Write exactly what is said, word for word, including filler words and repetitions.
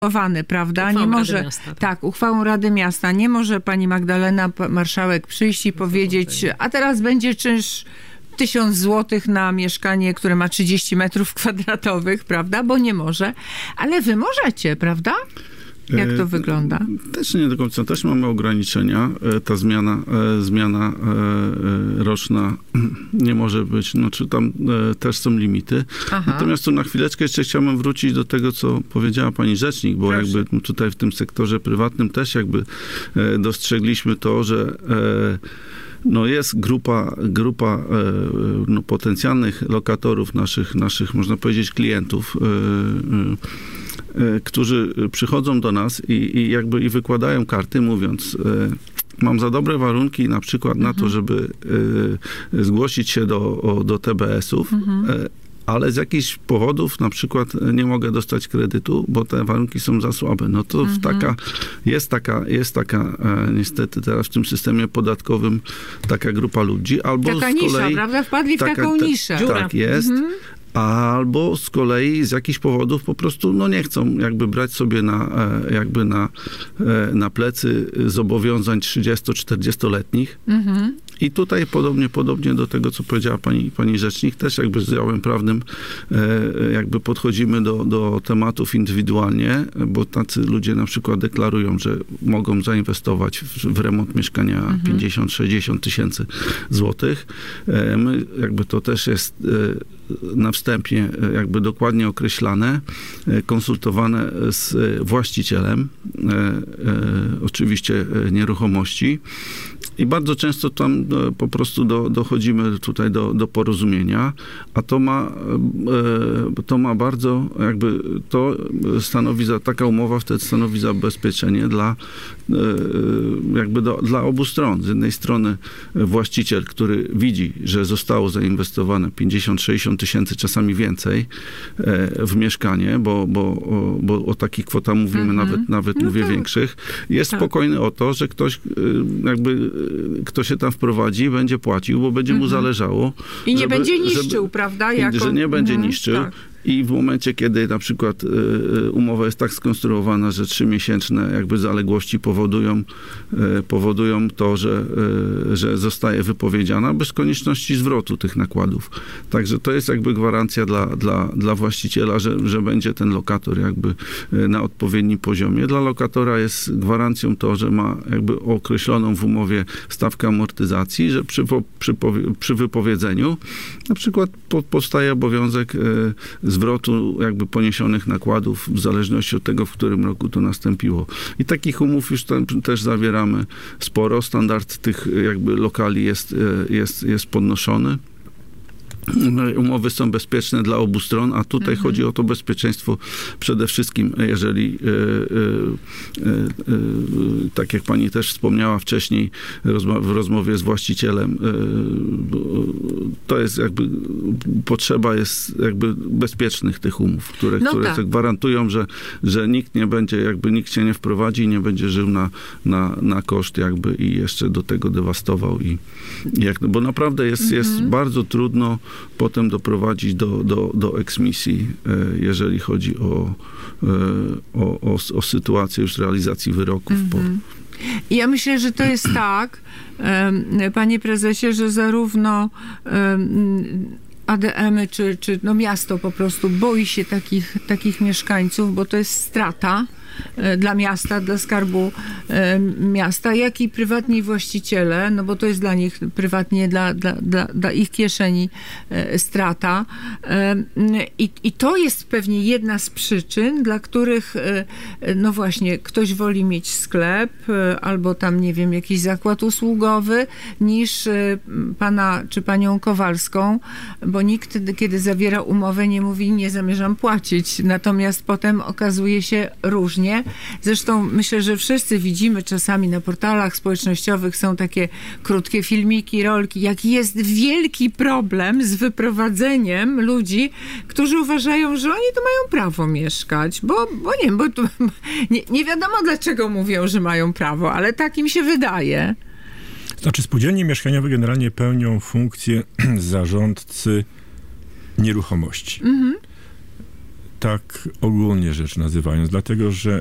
Prawda? Uchwałą nie Rady może, Miasta, tak. tak, uchwałą Rady Miasta. Nie może pani Magdalena, marszałek, przyjść i powiedzieć, a teraz będzie czynsz tysiąc złotych na mieszkanie, które ma trzydzieści metrów kwadratowych, prawda? Bo nie może. Ale wy możecie, prawda? Jak to wygląda? Też nie do końca. Też mamy ograniczenia. Ta zmiana, zmiana roczna nie może być. Znaczy tam też są limity. Aha. Natomiast tu na chwileczkę jeszcze chciałbym wrócić do tego, co powiedziała pani rzecznik, bo Proszę. jakby tutaj w tym sektorze prywatnym też jakby dostrzegliśmy to, że no jest grupa, grupa no, potencjalnych lokatorów, naszych, naszych, można powiedzieć, klientów, którzy przychodzą do nas i, i jakby i wykładają karty, mówiąc, mam za dobre warunki na przykład mhm. na to, żeby zgłosić się do, do T B S-ów, mhm. ale z jakichś powodów na przykład nie mogę dostać kredytu, bo te warunki są za słabe. No to mhm. taka, jest taka, jest taka niestety teraz w tym systemie podatkowym taka grupa ludzi. Albo taka z kolei, nisza, prawda? Wpadli w taka, taką niszę. Ta, tak jest. Mhm. Albo z kolei z jakichś powodów po prostu no nie chcą jakby brać sobie na, jakby na, na plecy zobowiązań trzydziesto-czterdziestoletnich. Mhm. I tutaj podobnie, podobnie do tego, co powiedziała pani, pani rzecznik, też jakby z działem prawnym jakby podchodzimy do, do tematów indywidualnie, bo tacy ludzie na przykład deklarują, że mogą zainwestować w, w remont mieszkania mhm. pięćdziesiąt sześćdziesiąt tysięcy złotych. My jakby to też jest na wstępie jakby dokładnie określane, konsultowane z właścicielem oczywiście nieruchomości i bardzo często tam po prostu do, dochodzimy tutaj do, do porozumienia, a to ma to ma bardzo jakby to stanowi za, taka umowa wtedy stanowi zabezpieczenie dla jakby do, dla obu stron. Z jednej strony właściciel, który widzi, że zostało zainwestowane pięćdziesiąt sześćdziesiąt tysięcy, czasami więcej w mieszkanie, bo, bo, bo o takich kwotach mówimy, mhm. nawet, nawet no mówię tak. większych, jest tak. spokojny o to, że ktoś jakby, kto się tam wprowadzi, będzie płacił, bo będzie mhm. mu zależało. I nie żeby, będzie niszczył, żeby, prawda? Jako... Że nie będzie mhm. niszczył. Tak. I w momencie, kiedy na przykład y, umowa jest tak skonstruowana, że trzymiesięczne jakby zaległości powodują, y, powodują to, że, y, że zostaje wypowiedziana bez konieczności zwrotu tych nakładów. Także to jest jakby gwarancja dla, dla, dla właściciela, że, że będzie ten lokator jakby y, na odpowiednim poziomie. Dla lokatora jest gwarancją to, że ma jakby określoną w umowie stawkę amortyzacji, że przy, przy, przy wypowiedzeniu na przykład po, powstaje obowiązek y, zwrotu jakby poniesionych nakładów w zależności od tego, w którym roku to nastąpiło. I takich umów już tam też zawieramy sporo. Standard tych jakby lokali jest, jest, jest podnoszony. Umowy są bezpieczne dla obu stron, a tutaj mhm. chodzi o to bezpieczeństwo przede wszystkim, jeżeli e, e, e, tak jak pani też wspomniała wcześniej rozma- w rozmowie z właścicielem, e, to jest jakby potrzeba jest jakby bezpiecznych tych umów, które, no które tak. gwarantują, że, że nikt nie będzie, jakby nikt się nie wprowadzi i nie będzie żył na, na, na koszt jakby i jeszcze do tego dewastował i, i jak, bo naprawdę jest, mhm. jest bardzo trudno potem doprowadzić do, do, do eksmisji, jeżeli chodzi o, o, o, o sytuację już realizacji wyroków. Mm-hmm. Po... Ja myślę, że to jest tak, panie prezesie, że zarówno A D M-y czy, czy no miasto po prostu boi się takich, takich mieszkańców, bo to jest strata dla miasta, dla skarbu miasta, jak i prywatni właściciele, no bo to jest dla nich prywatnie, dla, dla, dla, dla ich kieszeni strata. I, I to jest pewnie jedna z przyczyn, dla których no właśnie ktoś woli mieć sklep albo tam, nie wiem, jakiś zakład usługowy niż pana czy panią Kowalską, bo nikt, kiedy zawiera umowę, nie mówi, nie zamierzam płacić. Natomiast potem okazuje się różnie. Zresztą myślę, że wszyscy widzimy czasami na portalach społecznościowych są takie krótkie filmiki, rolki, jaki jest wielki problem z wyprowadzeniem ludzi, którzy uważają, że oni tu mają prawo mieszkać, bo, bo nie wiem, bo tu, nie, nie wiadomo dlaczego mówią, że mają prawo, ale tak im się wydaje. Znaczy spółdzielnie mieszkaniowe generalnie pełnią funkcję zarządcy nieruchomości. Mhm. tak ogólnie rzecz nazywając, dlatego że